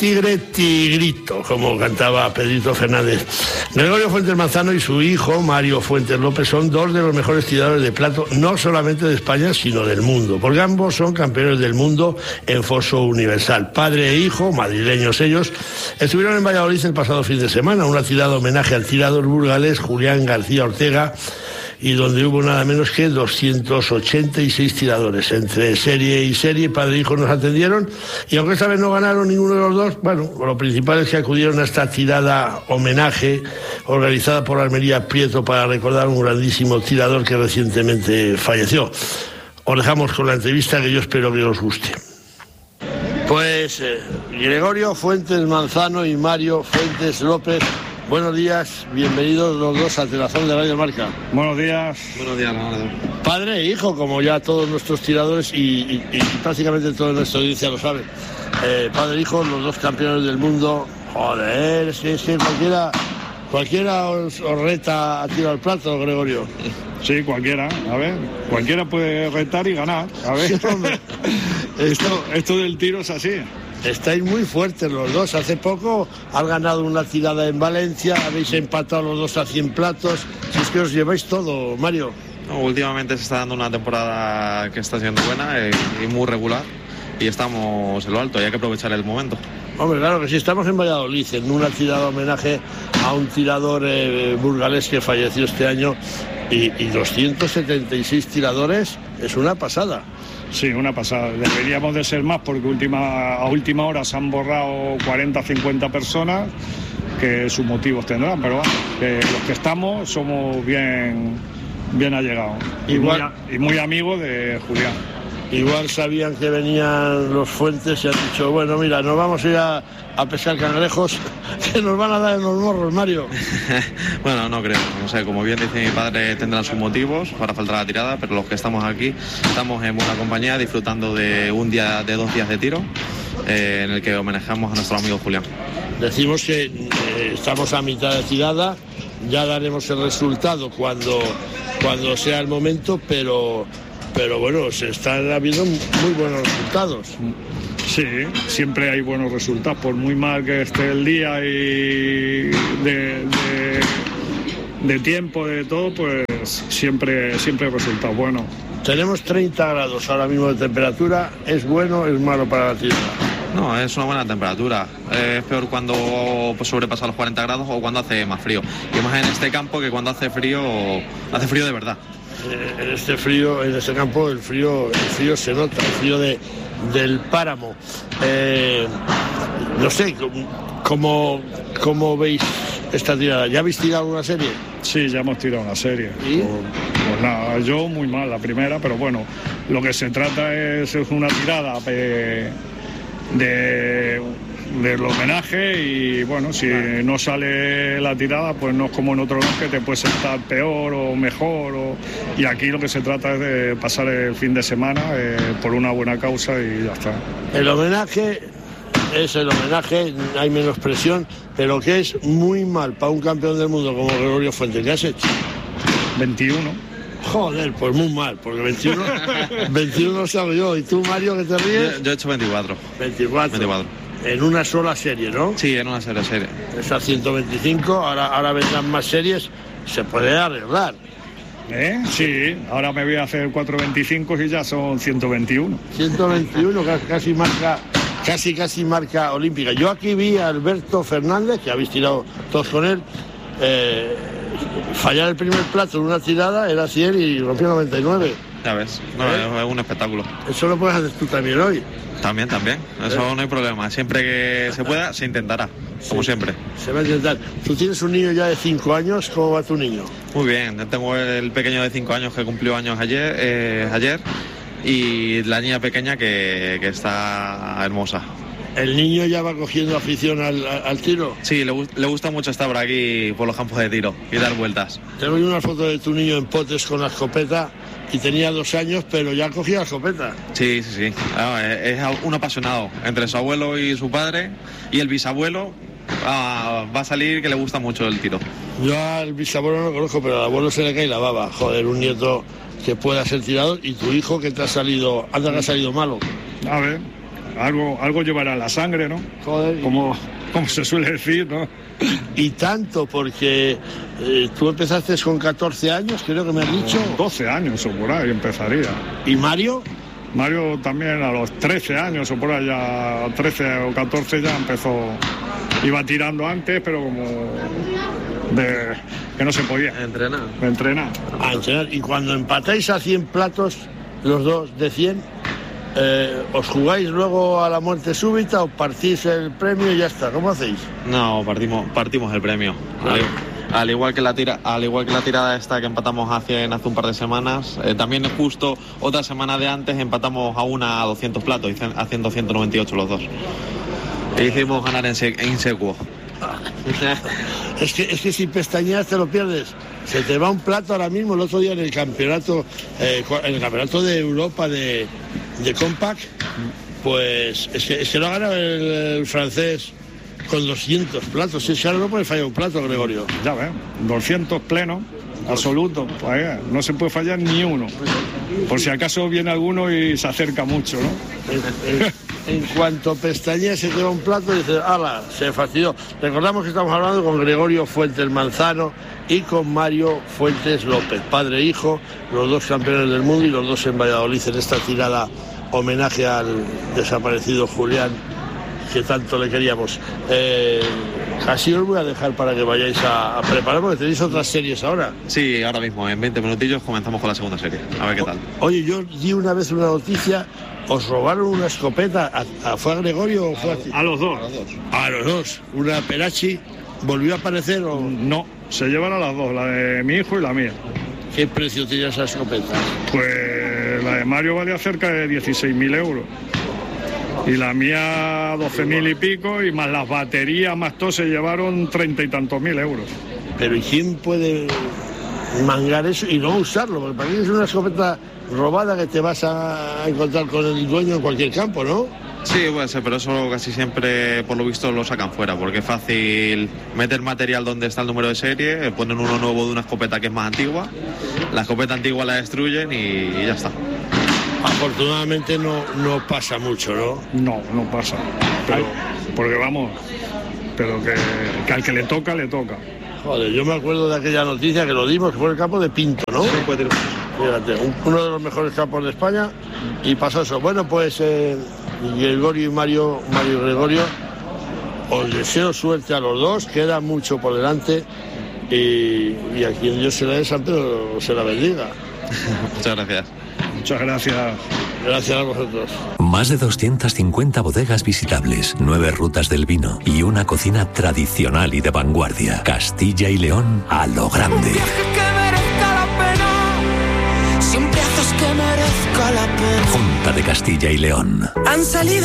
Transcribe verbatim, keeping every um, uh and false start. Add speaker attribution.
Speaker 1: Tigre, tigrito, como cantaba Pedrito Fernández. Gregorio Fuentes Manzano y su hijo, Mario Fuentes López, son dos de los mejores tiradores de plato, no solamente de España, sino del mundo, porque ambos son campeones del mundo en foso universal. Padre e hijo, madrileños ellos, estuvieron en Valladolid el pasado fin de semana, una tirada homenaje al tirador burgalés Julián García Ortega, y donde hubo nada menos que doscientos ochenta y seis tiradores. Entre serie y serie, padre e hijo nos atendieron, y aunque esta vez no ganaron ninguno de los dos, bueno, lo principal es que acudieron a esta tirada homenaje organizada por Almería Prieto para recordar a un grandísimo tirador que recientemente falleció. Os dejamos con la entrevista, que yo espero que os guste. Pues eh, Gregorio Fuentes Manzano y Mario Fuentes López, buenos días, bienvenidos los dos a Telazón de Radio Marca.
Speaker 2: Buenos días.
Speaker 3: Buenos días, Leonardo.
Speaker 1: Padre e hijo, como ya todos nuestros tiradores y, y, y prácticamente toda nuestra audiencia lo sabe. Eh, padre e hijo, los dos campeones del mundo. Joder, es que, es que cualquiera, cualquiera os, os reta a tiro al plato, Gregorio.
Speaker 2: Sí, cualquiera, a ver, cualquiera puede retar y ganar, a ver.
Speaker 1: Sí, hombre.
Speaker 2: esto, esto del tiro es así.
Speaker 1: Estáis muy fuertes los dos. Hace poco has ganado una tirada en Valencia, habéis empatado los dos a cien platos. Si es que os lleváis todo, Mario.
Speaker 3: No, últimamente se está dando una temporada que está siendo buena y, y muy regular, y estamos en lo alto y hay que aprovechar el momento.
Speaker 1: Hombre, claro que sí, estamos en Valladolid, en una tirada homenaje a un tirador eh, burgalés que falleció este año, y, y doscientos setenta y seis tiradores es una pasada.
Speaker 2: Sí, una pasada. Deberíamos de ser más, porque última, a última hora se han borrado cuarenta, cincuenta personas, que sus motivos tendrán, pero bueno, que los que estamos somos bien, bien allegados.
Speaker 1: Igual,
Speaker 2: y, muy, y muy amigos de Julián.
Speaker 1: Igual sabían que venían los Fuentes y han dicho, bueno, mira, nos vamos a ir a, a pescar cangrejos, que nos van a dar en los morros, Mario.
Speaker 3: Bueno, no creo. O sea, como bien dice mi padre, tendrán sus motivos para faltar la tirada, pero los que estamos aquí estamos en buena compañía, disfrutando de un día, de dos días de tiro, eh, en el que homenajeamos a nuestro amigo Julián.
Speaker 1: Decimos que eh, estamos a mitad de tirada, ya daremos el resultado cuando, cuando sea el momento, pero... Pero bueno, se están habiendo muy buenos resultados.
Speaker 2: Sí, siempre hay buenos resultados, por muy mal que esté el día y de, de, de tiempo, de todo, pues siempre, siempre hay resultados buenos.
Speaker 1: Tenemos treinta grados ahora mismo de temperatura, ¿es bueno o es malo para la tirada?
Speaker 3: No, es una buena temperatura. Es peor cuando pues, sobrepasa los cuarenta grados o cuando hace más frío. Y más en este campo, que cuando hace frío, hace frío de verdad.
Speaker 1: En este frío, en este campo, el frío, el frío se nota, el frío de, del páramo. Eh, no sé, ¿cómo, ¿cómo veis esta tirada? ¿Ya habéis tirado una serie?
Speaker 2: Sí, ya hemos tirado una serie.
Speaker 1: ¿Y?
Speaker 2: Pues, pues nada, yo muy mal la primera, pero bueno, lo que se trata es, es una tirada de, de, del homenaje, y bueno, si vale. no sale la tirada, pues no es como en otro lado que te puede sentar peor o mejor, o, y aquí lo que se trata es de pasar el fin de semana eh, por una buena causa y ya está.
Speaker 1: El homenaje es el homenaje, hay menos presión, pero que es muy mal para un campeón del mundo como Gregorio Fuentes. ¿Qué has hecho?
Speaker 2: veintiuno.
Speaker 1: Joder, pues muy mal, porque veintiuno, veintiuno salgo yo. ¿Y tú, Mario, que te ríes?
Speaker 3: Yo, yo he hecho veinticuatro.
Speaker 1: veinticuatro.
Speaker 3: veinticuatro.
Speaker 1: En una sola serie, ¿no?
Speaker 3: Sí, en una sola serie.
Speaker 1: Es a ciento veinticinco, ahora, ahora vendrán más series, se puede arreglar.
Speaker 2: ¿Eh? Sí, ahora me voy a hacer cuatro veinticinco y ya son ciento veintiuno.
Speaker 1: ciento veintiuno, casi marca, casi casi marca olímpica. Yo aquí vi a Alberto Fernández, que habéis tirado todos con él, eh, fallar el primer plato en una tirada, era cien y rompió noventa y nueve.
Speaker 3: Ya ves, no, ¿Eh? es un espectáculo.
Speaker 1: Eso lo puedes hacer tú también hoy.
Speaker 3: También, también, eso ¿Eh? no hay problema. Siempre que se pueda, se intentará, como sí, siempre.
Speaker 1: Se va a intentar. Tú tienes un niño ya de cinco años, ¿cómo va tu niño?
Speaker 3: Muy bien, tengo el pequeño de cinco años que cumplió años ayer, eh, ayer y la niña pequeña que, que está hermosa.
Speaker 1: ¿El niño ya va cogiendo afición al, al tiro?
Speaker 3: Sí, le, le gusta mucho estar por aquí, por los campos de tiro y dar vueltas.
Speaker 1: Tengo una foto de tu niño en Potes con la escopeta. Y tenía dos años, pero ya cogía la escopeta.
Speaker 3: Sí, sí, sí. Ah, es un apasionado. Entre su abuelo y su padre y el bisabuelo, ah, va a salir que le gusta mucho el tiro.
Speaker 1: Yo al bisabuelo no lo conozco, pero al abuelo se le cae la baba. Joder, un nieto que pueda ser tirador, y tu hijo que te ha salido, anda que ha salido malo.
Speaker 2: A ver, algo, algo llevará la sangre, ¿no?
Speaker 1: Joder.
Speaker 2: Como, como se suele decir, ¿no?
Speaker 1: Y tanto, porque eh, tú empezaste con catorce años, creo que me has dicho.
Speaker 2: doce años o por ahí empezaría.
Speaker 1: ¿Y Mario?
Speaker 2: Mario también a los trece años o por ahí, ya trece o catorce ya empezó. Iba tirando antes, pero como de que no se podía.
Speaker 3: Entrenar.
Speaker 2: De entrenar.
Speaker 1: A entrenar. Y cuando empatáis a cien platos, los dos de cien, eh, ¿os jugáis luego a la muerte súbita o partís el premio y ya está? ¿Cómo hacéis?
Speaker 3: No, partimos, partimos el premio. Al, al igual que la tira, al igual que la tirada esta que empatamos hace, hace un par de semanas, eh, también justo otra semana de antes empatamos a una a doscientos platos, haciendo ciento noventa y ocho los dos. E hicimos ganar en, se, en secuo.
Speaker 1: Es que, es que si pestañeas te lo pierdes. Se te va un plato ahora mismo. El otro día en el campeonato, eh, en el campeonato de Europa de, de Compact, pues es que, es que lo ha ganado el, el francés con doscientos platos. Si es que ahora no puede fallar un plato, Gregorio.
Speaker 2: Ya ves, doscientos plenos, absolutos. Pues, no se puede fallar ni uno. Por si acaso viene alguno y se acerca mucho, ¿no?
Speaker 1: En, en, en cuanto pestañea se te va un plato y dices, ¡hala! Se fastidió. Recordamos que estamos hablando con Gregorio Fuentes Manzano y con Mario Fuentes López, padre e hijo, los dos campeones del mundo y los dos en Valladolid en esta tirada homenaje al desaparecido Julián, que tanto le queríamos. Eh, así os voy a dejar para que vayáis a, a preparar, porque tenéis otras series ahora.
Speaker 3: Sí, ahora mismo, en veinte minutillos comenzamos con la segunda serie. A ver qué tal.
Speaker 1: Oye, yo di una vez una noticia, os robaron una escopeta, ¿a, a, ¿fue a Gregorio o fue a ti?
Speaker 2: A los dos.
Speaker 3: A los dos.
Speaker 1: A los dos. Una Perachi, ¿volvió a aparecer o...?
Speaker 2: No, se llevaron las dos, la de mi hijo y la mía.
Speaker 1: ¿Qué precio tenía esa escopeta?
Speaker 2: Pues la de Mario valía cerca de dieciséis mil euros. Y la mía doce mil y pico, y más las baterías, más todo, se llevaron treinta y tantos mil euros.
Speaker 1: Pero ¿y quién puede mangar eso y no usarlo? Porque para mí es una escopeta robada que te vas a encontrar con el dueño en cualquier campo, ¿no?
Speaker 3: Sí, puede ser, pero eso casi siempre, por lo visto, lo sacan fuera, porque es fácil meter material donde está el número de serie, ponen uno nuevo de una escopeta que es más antigua, la escopeta antigua la destruyen y, y ya está.
Speaker 1: Afortunadamente no, no pasa mucho, ¿no?
Speaker 2: No, no pasa. Pero, porque vamos, pero que, que al que le toca, le toca.
Speaker 1: Joder, yo me acuerdo de aquella noticia que lo dimos, que fue el campo de Pinto, ¿no?
Speaker 3: Sí, puede ir.
Speaker 1: Fíjate, un, uno de los mejores campos de España, y pasó eso. Bueno, pues eh, Gregorio y Mario, Mario y Gregorio, os deseo suerte a los dos, queda mucho por delante, y, y a quien Dios se la dé, San Pedro se la bendiga.
Speaker 3: Muchas gracias.
Speaker 2: Muchas gracias.
Speaker 1: Gracias a vosotros.
Speaker 4: Más de doscientas cincuenta bodegas visitables, nueve rutas del vino y una cocina tradicional y de vanguardia. Castilla y León a lo grande.
Speaker 5: Un viaje que merezca la pena, siempre haces que merezca la pena.
Speaker 4: Junta de Castilla y León.
Speaker 5: Han salido